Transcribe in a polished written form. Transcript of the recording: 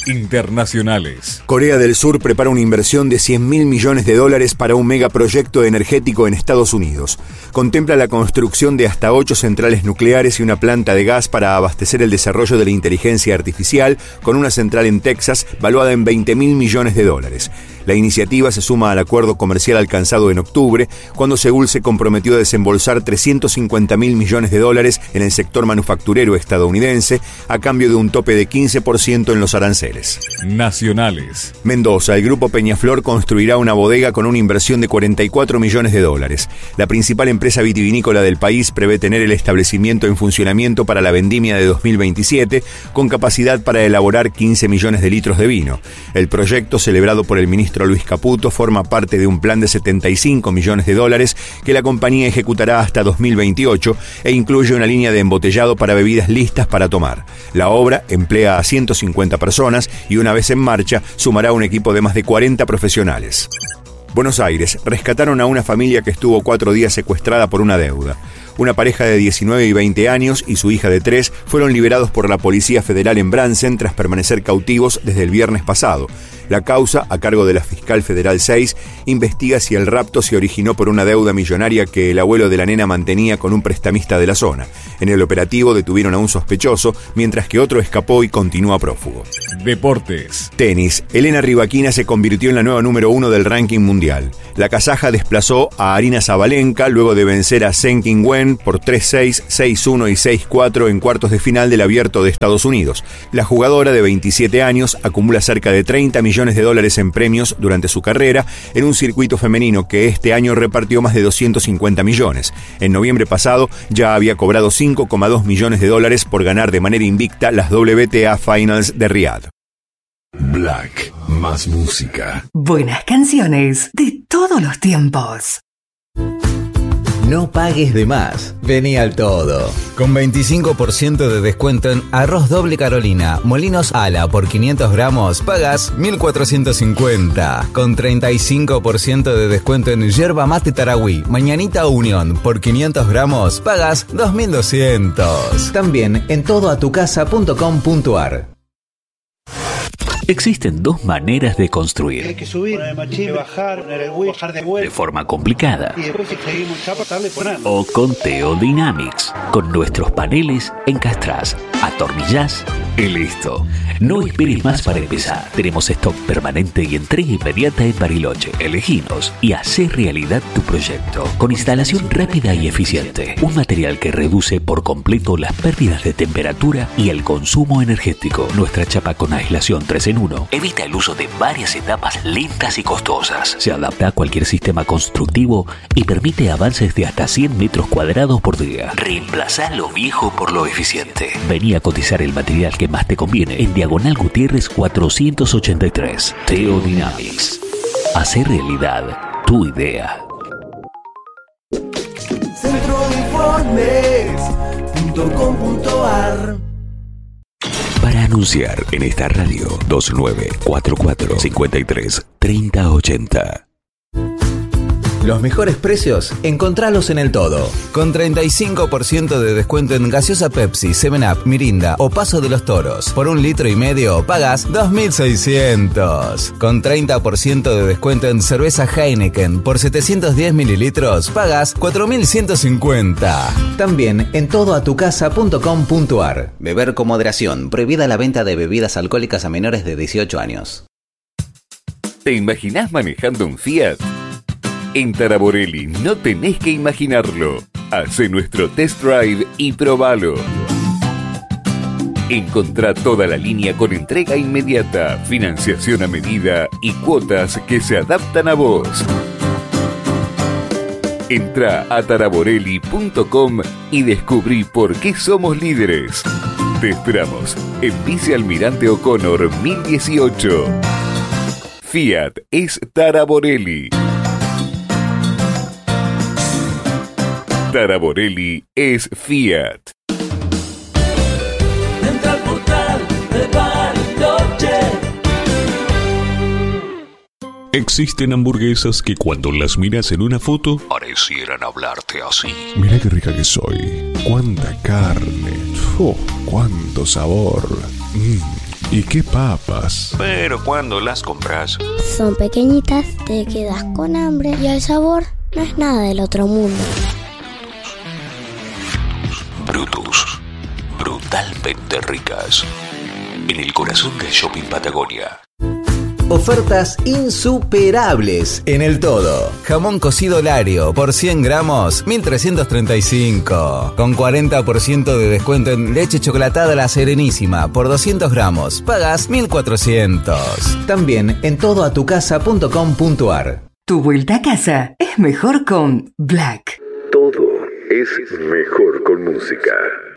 Internacionales. Corea del Sur prepara una inversión de $100.000 millones para un megaproyecto energético en Estados Unidos. Contempla la construcción de hasta 8 centrales nucleares y una planta de gas para abastecer el desarrollo de la inteligencia artificial, con una central en Texas valuada en $20.000 millones. La iniciativa se suma al acuerdo comercial alcanzado en octubre, cuando Seúl se comprometió a desembolsar $350.000 millones en el sector manufacturero estadounidense, a cambio de un tope de 15% en los aranceles. Nacionales. Mendoza, el grupo Peñaflor construirá una bodega con una inversión de $44 millones. La principal empresa vitivinícola del país prevé tener el establecimiento en funcionamiento para la vendimia de 2027, con capacidad para elaborar 15 millones de litros de vino. El proyecto, celebrado por el ministro Luis Caputo, forma parte de un plan de $75 millones que la compañía ejecutará hasta 2028 e incluye una línea de embotellado para bebidas listas para tomar. La obra emplea a 150 personas y, una vez en marcha, sumará un equipo de más de 40 profesionales. Buenos Aires, rescataron a una familia que estuvo 4 días secuestrada por una deuda. Una pareja de 19 y 20 años y su hija de 3 fueron liberados por la Policía Federal en Bransen tras permanecer cautivos desde el viernes pasado. La causa, a cargo de la Fiscal Federal 6, investiga si el rapto se originó por una deuda millonaria que el abuelo de la nena mantenía con un prestamista de la zona. En el operativo detuvieron a un sospechoso, mientras que otro escapó y continúa prófugo. Deportes. Tenis. Elena Rybakina se convirtió en la nueva número 1 del ranking mundial. La kazaja desplazó a Aryna Sabalenka luego de vencer a Zheng Qinwen por 3-6, 6-1 y 6-4 en cuartos de final del Abierto de Estados Unidos. La jugadora de 27 años acumula cerca de $30 millones en premios durante su carrera en un circuito femenino que este año repartió más de 250 millones. En noviembre pasado ya había cobrado $5,2 millones por ganar de manera invicta las WTA Finals de Riad. Black, más música. Buenas canciones de todos los tiempos. No pagues de más. Vení al Todo. Con 25% de descuento en arroz doble Carolina, Molinos Ala por 500 gramos, pagas 1.450. Con 35% de descuento en yerba mate Tarahui, Mañanita Unión por 500 gramos, pagas 2.200. También en todoatucasa.com.ar. Existen 2 maneras de construir. Hay que subir, bajar de vuelta. De forma complicada. Y después si seguimos chapa, darle poner. O con Teodynamics. Con nuestros paneles encastrás, atornillás y listo. No esperes más para empezar. Tenemos stock permanente y entrega inmediata en Bariloche. Eleginos y hacé realidad tu proyecto. Con instalación rápida y eficiente. Un material que reduce por completo las pérdidas de temperatura y el consumo energético. Nuestra chapa con aislación 3 en 1 evita el uso de varias etapas lentas y costosas. Se adapta a cualquier sistema constructivo y permite avances de hasta 100 metros cuadrados por día. Reemplazá lo viejo por lo eficiente. Vení a cotizar el material que más te conviene en Diagonal Gutiérrez 483. Teodynamics. Hacer realidad tu idea. Centroinformes.com.ar. Para anunciar en esta radio 2944 53 3080. Los mejores precios, encontralos en el Todo. Con 35% de descuento en gaseosa Pepsi, 7-Up, Mirinda o Paso de los Toros. Por 1,5 litros, pagas 2.600. Con 30% de descuento en cerveza Heineken. Por 710 mililitros, pagas 4.150. También en todoatucasa.com.ar. Beber con moderación. Prohibida la venta de bebidas alcohólicas a menores de 18 años. ¿Te imaginás manejando un Fiat? En Taraborelli no tenés que imaginarlo. Hacé nuestro test drive y probalo. Encontrá toda la línea con entrega inmediata, financiación a medida y cuotas que se adaptan a vos. Entrá a taraborelli.com y descubrí por qué somos líderes. Te esperamos en Vice Almirante O'Connor 1018. Fiat es Taraborelli. Taraborelli es Fiat. Entra al portal de Bariloche. Existen hamburguesas que cuando las miras en una foto parecieran hablarte así. Mira qué rica que soy. Cuánta carne. Cuánto sabor. ¿Y qué papas? Pero cuando las compras, Son pequeñitas, te quedas con hambre y el sabor no es nada del otro mundo. Brutus, brutalmente ricas. En el corazón del Shopping Patagonia. Ofertas insuperables en el todo. Jamón cocido Lario por 100 gramos, 1.335. Con 40% de descuento en leche chocolatada La Serenísima por 200 gramos. Pagas 1.400. También en todoatucasa.com.ar. Tu vuelta a casa es mejor con Black. Todo es mejor con música.